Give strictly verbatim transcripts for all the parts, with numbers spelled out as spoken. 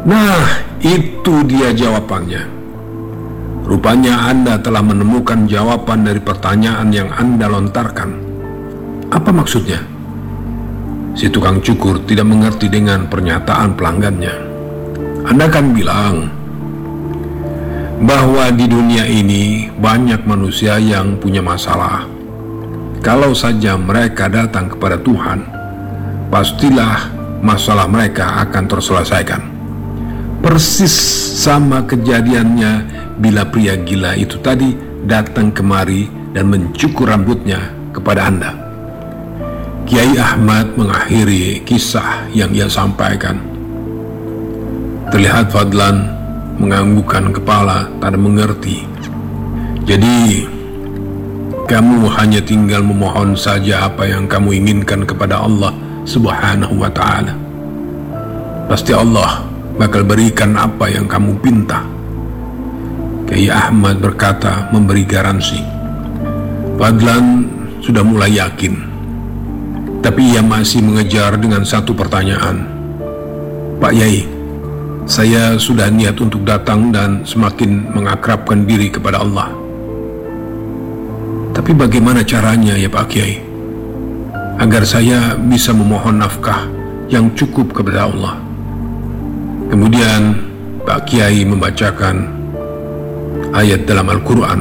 Nah, itu dia jawabannya. Rupanya Anda telah menemukan jawaban dari pertanyaan yang Anda lontarkan. Apa maksudnya? Si tukang cukur tidak mengerti dengan pernyataan pelanggannya. Anda kan bilang bahwa di dunia ini banyak manusia yang punya masalah. Kalau saja mereka datang kepada Tuhan, pastilah masalah mereka akan terselesaikan. Persis sama kejadiannya bila pria gila itu tadi datang kemari dan mencukur rambutnya kepada Anda. Kiai Ahmad mengakhiri kisah yang ia sampaikan. Terlihat Fadlan menganggukkan kepala, tak mengerti. Jadi, kamu hanya tinggal memohon saja apa yang kamu inginkan kepada Allah Subhanahu wa ta'ala. Pasti Allah bakal berikan apa yang kamu pinta. Kiai Ahmad berkata memberi garansi. Fadlan sudah mulai yakin, tapi ia masih mengejar dengan satu pertanyaan. Pak Yai, saya sudah niat untuk datang dan semakin mengakrabkan diri kepada Allah. Tapi bagaimana caranya ya Pak Kiai, agar saya bisa memohon nafkah yang cukup kepada Allah? Kemudian Pak Kiai membacakan ayat dalam Al-Quran.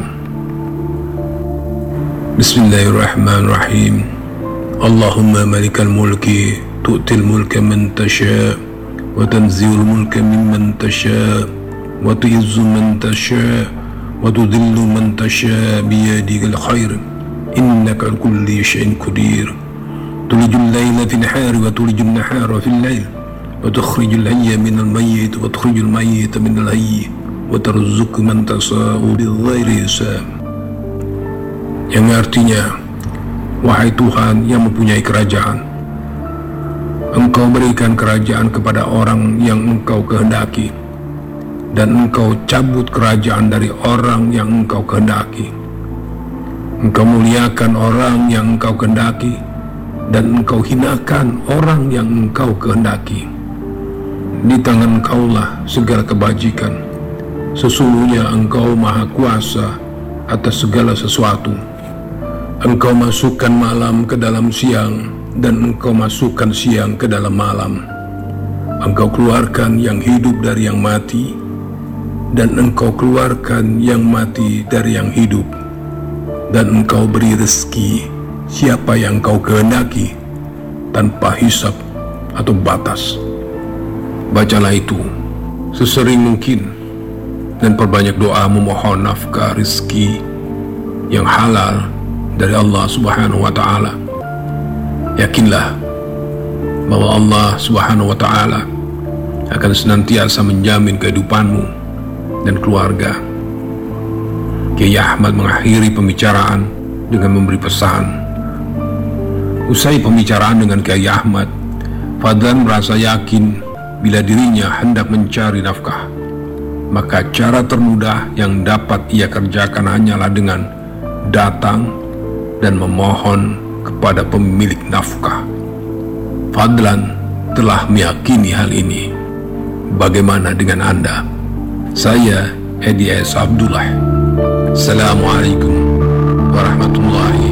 Bismillahirrahmanirrahim. Allahumma malikal mulki tu'til mulka man tasha' wa tanzi'ul mulka mimman tasha' wa tu'izzu man tasha' wa tudhillu man tasha' biyadikal khair innaka ala kulli syai'in qadir tulijul layla fil nahari wa tulijul nahara fil layl wa tukhrijul hayya minal mayyit wa tukhrijul mayyita minal hayy wa tarzuqu man tasa'u bighairi hisab. Yang artinya, wahai Tuhan yang mempunyai kerajaan, Engkau berikan kerajaan kepada orang yang Engkau kehendaki, dan Engkau cabut kerajaan dari orang yang Engkau kehendaki. Engkau muliakan orang yang Engkau kehendaki, dan Engkau hinakan orang yang Engkau kehendaki. Di tangan Engkaulah segala kebajikan. Sesungguhnya Engkau maha kuasa atas segala sesuatu. Engkau masukkan malam ke dalam siang, dan Engkau masukkan siang ke dalam malam. Engkau keluarkan yang hidup dari yang mati, dan Engkau keluarkan yang mati dari yang hidup. Dan Engkau beri rezeki siapa yang Engkau kehendaki, tanpa hisab atau batas. Bacalah itu sesering mungkin, dan perbanyak doa memohon nafkah rezeki yang halal dari Allah Subhanahu wa ta'ala. Yakinlah bahwa Allah Subhanahu wa ta'ala akan senantiasa menjamin kehidupanmu dan keluarga. Kiai Ahmad mengakhiri pembicaraan dengan memberi pesan. Usai pembicaraan dengan Kiai Ahmad, Fadlan merasa yakin bila dirinya hendak mencari nafkah, maka cara termudah yang dapat ia kerjakan hanyalah dengan datang dan memohon kepada pemilik nafkah. Fadlan telah meyakini hal ini. Bagaimana dengan Anda? Saya Edi S. Abdullah. Assalamualaikum warahmatullahi